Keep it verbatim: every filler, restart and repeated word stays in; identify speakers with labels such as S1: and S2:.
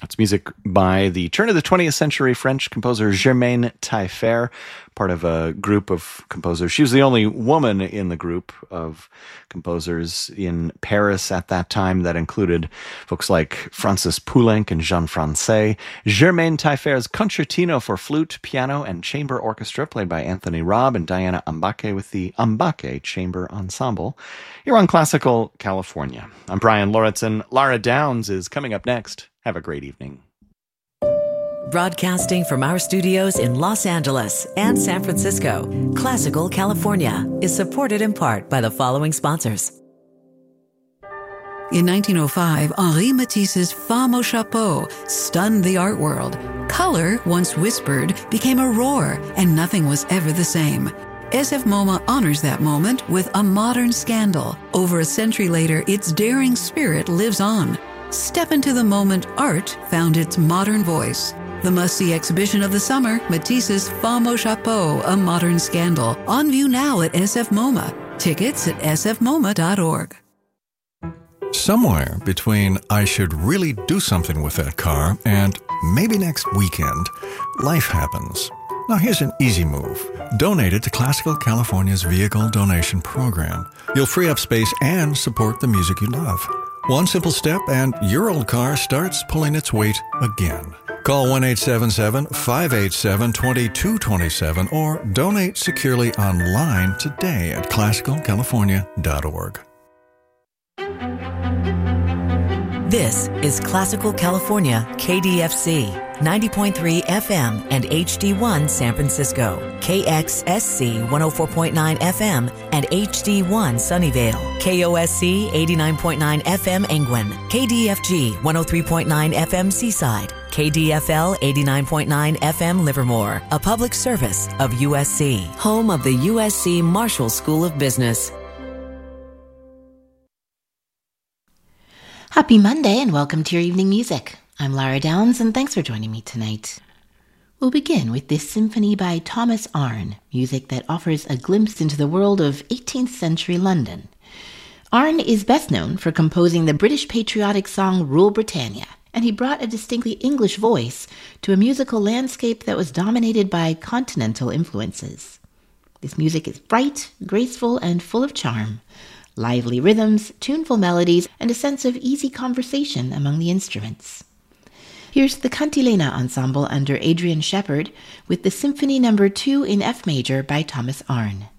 S1: That's music by the turn of the twentieth century French composer Germaine Taillefer, part of a group of composers. She was the only woman in the group of composers in Paris at that time. That included folks like Francis Poulenc and Jean Francais. Germaine Taillefer's Concertino for flute, piano, and chamber orchestra, played by Anthony Robb and Diana Ambake with the Ambake Chamber Ensemble. You're on Classical California. I'm Brian Lauritsen. Lara Downs is coming up next. Have a great evening.
S2: Broadcasting from our studios in Los Angeles and San Francisco, Classical California is supported in part by the following sponsors.
S3: In nineteen oh five, Henri Matisse's Femme au Chapeau stunned the art world. Color, once whispered, became a roar, and nothing was ever the same. S F MoMA honors that moment with a modern scandal. Over a century later, its daring spirit lives on. Step into the moment art found its modern voice. The must-see exhibition of the summer, Matisse's Femme au Chapeau, A Modern Scandal. On view now at S F MoMA. Tickets at s f moma dot org.
S4: Somewhere between I should really do something with that car and maybe next weekend, life happens. Now here's an easy move. Donate it to Classical California's Vehicle Donation Program. You'll free up space and support the music you love. One simple step and your old car starts pulling its weight again. Call one eight seven seven, five eight seven, two two two seven or donate securely online today at classical california dot org.
S2: This is Classical California, K D F C, ninety point three F M and H D one San Francisco, K X S C one oh four point nine F M and H D one Sunnyvale, K O S C eighty-nine point nine F M Engwin, K D F G one oh three point nine F M Seaside, K D F L eighty-nine point nine F M Livermore, a public service of U S C, home of the U S C Marshall School of Business.
S5: Happy Monday and welcome to your evening music. I'm Lara Downs and thanks for joining me tonight. We'll begin with this symphony by Thomas Arne, music that offers a glimpse into the world of eighteenth century London. Arne is best known for composing the British patriotic song Rule Britannia, and he brought a distinctly English voice to a musical landscape that was dominated by continental influences. This music is bright, graceful, and full of charm. Lively rhythms, tuneful melodies, and a sense of easy conversation among the instruments. Here's the Cantilena Ensemble under Adrian Shepard with the Symphony Number two in F Major by Thomas Arne.